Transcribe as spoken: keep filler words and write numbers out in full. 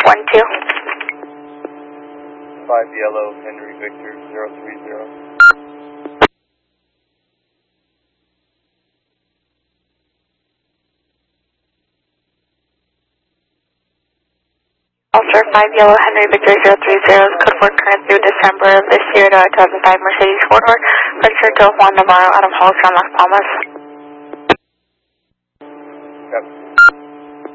one two. five Yellow, Henry Victor, zero three zero. Officer five Yellow, Henry Victor, zero three zero, code four current through December of this year to two thousand five Mercedes four-door, registered to Juan Navarro, Adam Hall, Las Palmas.